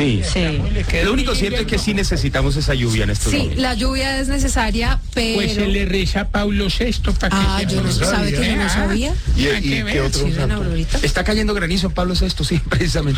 Sí. Lo único cierto es que sí necesitamos esa lluvia en estos momentos. Sí, la lluvia es necesaria, pero... Pues se le reza a Pablo VI para que yo no sabe que yo no sabía. ¿Y qué otro santo? Está cayendo granizo en Pablo VI, sí, precisamente.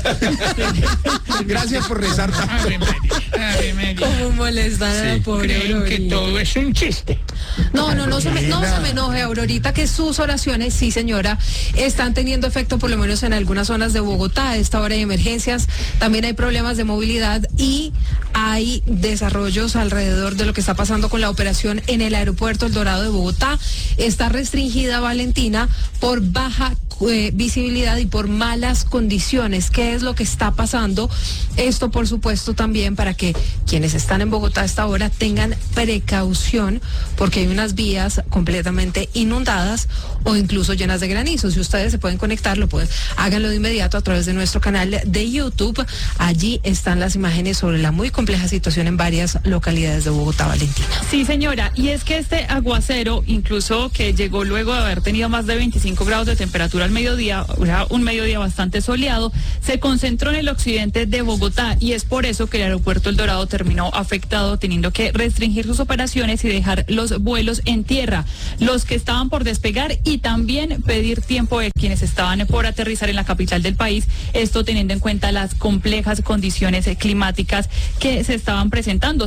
Gracias por rezar. Ave María. ¿Cómo molestan a la pobre Creen Aurorita? que todo es un chiste. No se me enoje, Aurorita, que sus oraciones, sí señora, están teniendo efecto por lo menos en algunas zonas de Bogotá. A esta hora hay emergencias, también hay problemas de movilidad y hay desarrollos alrededor de lo que está pasando con la operación en el aeropuerto El Dorado de Bogotá. Está restringida, Valentina, por baja visibilidad y por malas condiciones. ¿Qué es lo que está pasando? Esto, por supuesto, también para que quienes están en Bogotá a esta hora tengan precaución, porque hay unas vías completamente inundadas o incluso llenas de granizo. Si ustedes se pueden conectar, háganlo de inmediato a través de nuestro canal de YouTube. Allí están las imágenes sobre la muy compleja situación en varias localidades de Bogotá, Valentina. Sí, señora, y es que este aguacero, incluso que llegó luego de haber tenido más de 25 grados de temperatura al mediodía, un mediodía bastante soleado, se concentró en el occidente de Bogotá, y es por eso que el aeropuerto El Dorado terminó afectado, teniendo que restringir sus operaciones y dejar los vuelos en tierra, los que estaban por despegar, y también pedir tiempo de quienes estaban por aterrizar en la capital del país, esto teniendo en cuenta las complejas condiciones climáticas que se están presentando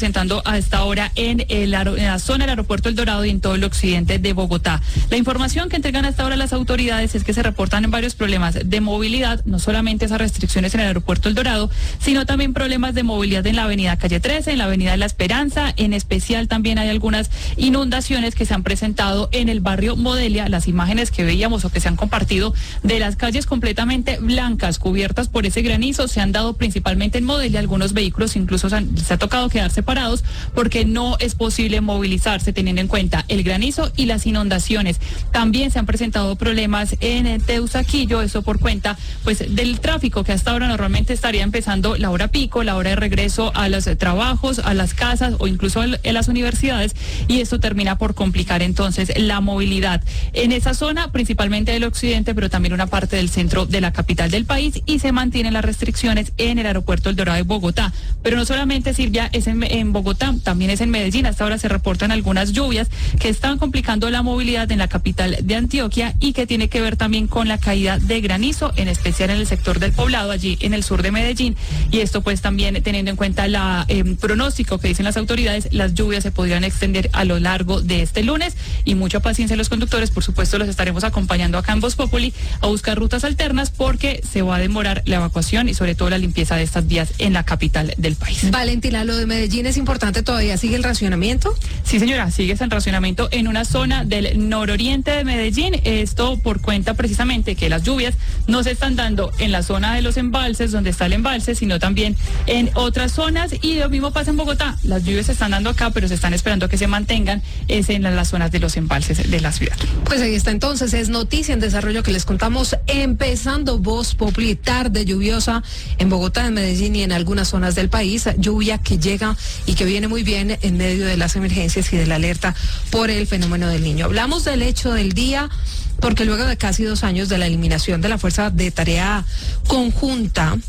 a esta hora en la zona del aeropuerto El Dorado y en todo el occidente de Bogotá. La información que entregan hasta ahora las autoridades es que se reportan varios problemas de movilidad, no solamente esas restricciones en el aeropuerto El Dorado, sino también problemas de movilidad en la avenida Calle 13, en la avenida de La Esperanza. En especial también hay algunas inundaciones que se han presentado en el barrio Modelia. Las imágenes que veíamos o que se han compartido de las calles completamente blancas, cubiertas por ese granizo, se han dado principalmente en Modelia. Algunos vehículos incluso se ha tocado quedar separados porque no es posible movilizarse teniendo en cuenta el granizo y las inundaciones. También se han presentado problemas en Teusaquillo, eso por cuenta pues del tráfico, que hasta ahora normalmente estaría empezando la hora pico, la hora de regreso a los trabajos, a las casas o incluso en las universidades, y esto termina por complicar entonces la movilidad en esa zona, principalmente del occidente, pero también una parte del centro de la capital del país, y se mantienen las restricciones en el aeropuerto El Dorado de Bogotá. Pero no solamente Silvia es en Bogotá, también es en Medellín. Hasta ahora se reportan algunas lluvias que están complicando la movilidad en la capital de Antioquia y que tiene que ver también con la caída de granizo, en especial en el sector del Poblado, allí en el sur de Medellín. Y esto pues también teniendo en cuenta la pronóstico que dicen las autoridades, las lluvias se podrían extender a lo largo de este lunes, y mucha paciencia a los conductores. Por supuesto, los estaremos acompañando acá en Voz Populi a buscar rutas alternas, porque se va a demorar la evacuación y sobre todo la limpieza de estas vías en la capital del país. Valentina, lo de Medellín es importante todavía. ¿Sigue el racionamiento? Sí, señora, sigue el racionamiento en una zona del nororiente de Medellín. Esto por cuenta precisamente que las lluvias no se están dando en la zona de los embalses, donde está el embalse, sino también en otras zonas. Y lo mismo pasa en Bogotá. Las lluvias se están dando acá, pero se están esperando que se mantengan en las zonas de los embalses de la ciudad. Pues ahí está entonces, es noticia en desarrollo que les contamos, empezando Voz Populi, tarde lluviosa en Bogotá, en Medellín y en algunas zonas del país. Lluvia que llega y que viene muy bien en medio de las emergencias y de la alerta por el fenómeno del Niño. Hablamos del hecho del día porque luego de casi 2 años de la eliminación de la Fuerza de Tarea Conjunta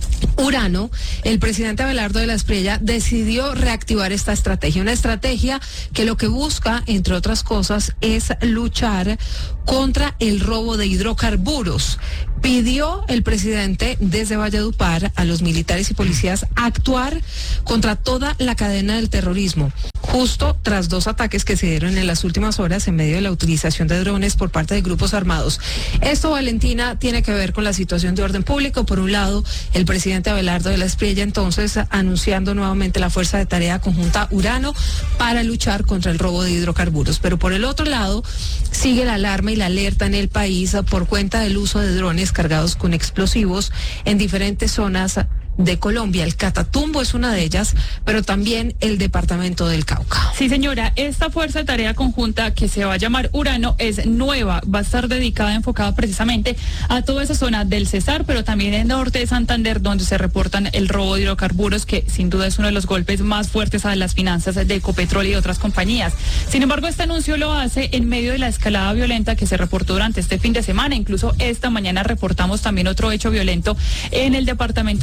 Urano, el presidente Abelardo de la Espriella decidió reactivar esta estrategia, una estrategia que lo que busca, entre otras cosas, es luchar contra el robo de hidrocarburos. Pidió el presidente desde Valledupar a los militares y policías actuar contra toda la cadena del terrorismo, justo tras 2 ataques que se dieron en las últimas horas en medio de la utilización de drones por parte de grupos armados. Esto, Valentina, tiene que ver con la situación de orden público. Por un lado, el presidente Abelardo de la Espriella entonces anunciando nuevamente la Fuerza de Tarea Conjunta Urano para luchar contra el robo de hidrocarburos. Pero por el otro lado, sigue la alarma y la alerta en el país por cuenta del uso de drones cargados con explosivos en diferentes zonas de Colombia. El Catatumbo es una de ellas, pero también el departamento del Cauca. Sí, señora, esta Fuerza de Tarea Conjunta, que se va a llamar Urano, es nueva, va a estar dedicada, enfocada precisamente a toda esa zona del Cesar, pero también en el norte de Santander, donde se reportan el robo de hidrocarburos, que sin duda es uno de los golpes más fuertes a las finanzas de Ecopetrol y otras compañías. Sin embargo, este anuncio lo hace en medio de la escalada violenta que se reportó durante este fin de semana. Incluso esta mañana reportamos también otro hecho violento en el departamento del Cauca,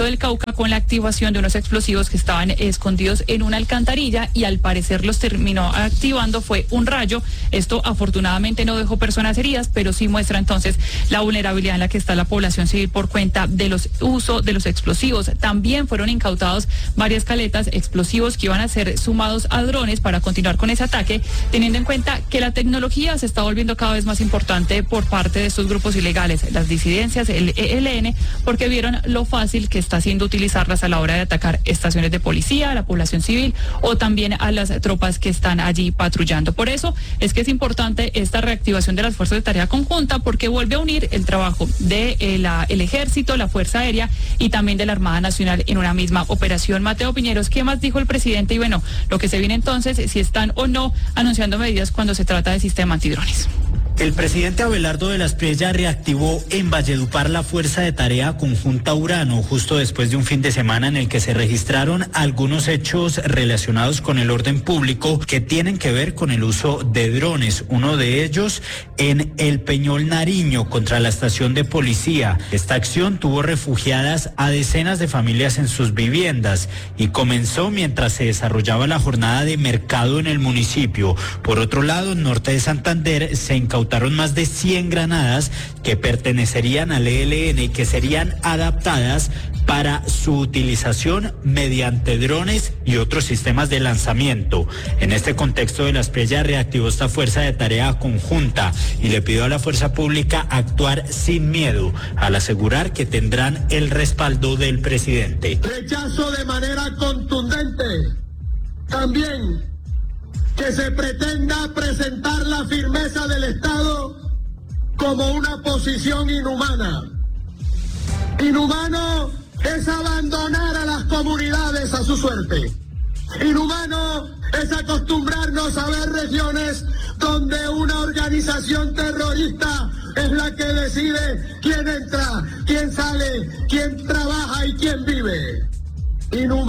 choca con la activación de unos explosivos que estaban escondidos en una alcantarilla y al parecer los terminó activando fue un rayo. Esto afortunadamente no dejó personas heridas, pero sí muestra entonces la vulnerabilidad en la que está la población civil por cuenta de los uso de los explosivos. También fueron incautados varias caletas, explosivos que iban a ser sumados a drones para continuar con ese ataque, teniendo en cuenta que la tecnología se está volviendo cada vez más importante por parte de estos grupos ilegales, las disidencias, el ELN, porque vieron lo fácil que está haciendo utilizarlas a la hora de atacar estaciones de policía, a la población civil o también a las tropas que están allí patrullando. Por eso es que es importante esta reactivación de las fuerzas de tarea conjunta, porque vuelve a unir el trabajo de el Ejército, la Fuerza Aérea y también de la Armada Nacional en una misma operación. Mateo Piñeros, ¿qué más dijo el presidente? Y bueno, lo que se viene entonces, si están o no anunciando medidas cuando se trata de sistema antidrones. El presidente Abelardo de la Espriella reactivó en Valledupar la Fuerza de Tarea Conjunta Urano, justo después de un fin de semana en el que se registraron algunos hechos relacionados con el orden público que tienen que ver con el uso de drones. Uno de ellos en el Peñol Nariño, contra la estación de policía. Esta acción tuvo refugiadas a decenas de familias en sus viviendas y comenzó mientras se desarrollaba la jornada de mercado en el municipio. Por otro lado, en norte de Santander se incautaron más de 100 granadas que pertenecerían al ELN y que serían adaptadas para su utilización mediante drones y otros sistemas de lanzamiento. En este contexto de la Espriella reactivó esta fuerza de tarea conjunta y le pidió a la fuerza pública actuar sin miedo, al asegurar que tendrán el respaldo del presidente. Rechazo de manera contundente también que se pretenda presentar la firmeza del Estado como una posición inhumana. Inhumano es abandonar a las comunidades a su suerte. Inhumano es acostumbrarnos a ver regiones donde una organización terrorista es la que decide quién entra, quién sale, quién trabaja y quién vive. Inhumano.